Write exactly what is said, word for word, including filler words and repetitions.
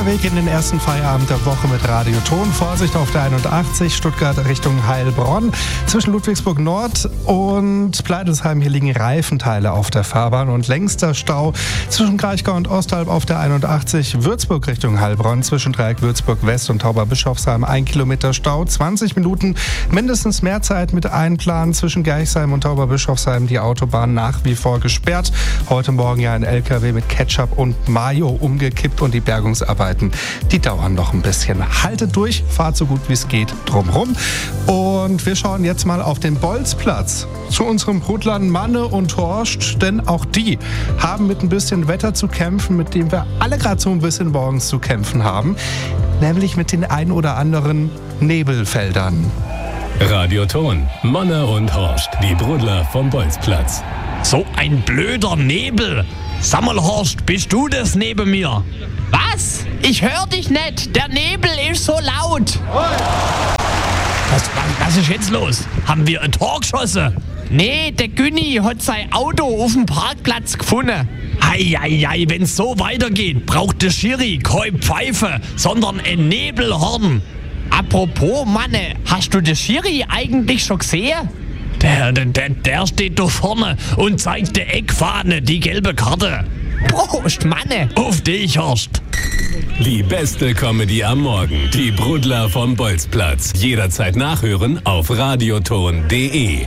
Guter Weg in den ersten Feierabend der Woche mit Radio Ton. Vorsicht auf der einundachtzig, Stuttgart Richtung Heilbronn. Zwischen Ludwigsburg Nord und Pleidelsheim hier liegen Reifenteile auf der Fahrbahn und längster Stau zwischen Kraichgau und Ostalb auf der einundachtzig, Würzburg Richtung Heilbronn. Zwischen Dreieck Würzburg West und Tauberbischofsheim ein Kilometer Stau, zwanzig Minuten mindestens mehr Zeit mit einplanen. Zwischen Gerchsheim und Tauberbischofsheim die Autobahn nach wie vor gesperrt. Heute Morgen ja ein L K W mit Ketchup und Mayo umgekippt und die Bergungsarbeiten, die dauern noch ein bisschen. Haltet durch, fahrt so gut wie es geht drumherum. Und wir schauen jetzt mal auf den Bolzplatz zu unserem Brudlern Manne und Horst, denn auch die haben mit ein bisschen Wetter zu kämpfen, mit dem wir alle gerade so ein bisschen morgens zu kämpfen haben, nämlich mit den ein oder anderen Nebelfeldern. Radio Ton, Manne und Horst, die Brudler vom Bolzplatz. So ein blöder Nebel. Sag mal, Horst, bist du das neben mir? Was? Ich hör dich nicht. Der Nebel ist so laut. Was, was, was ist jetzt los? Haben wir ein Tor geschossen? Nee, der Günni hat sein Auto auf dem Parkplatz gefunden. Eieiei, wenn's so weitergeht, braucht der Schiri keine Pfeife, sondern ein Nebelhorn. Apropos, Manne, hast du den Schiri eigentlich schon gesehen? Der, der, der steht da vorne und zeigt der Eckfahne, die gelbe Karte. Prost, Manne. Auf dich, Horst. Die beste Comedy am Morgen. Die Brudler vom Bolzplatz. Jederzeit nachhören auf radioton punkt de.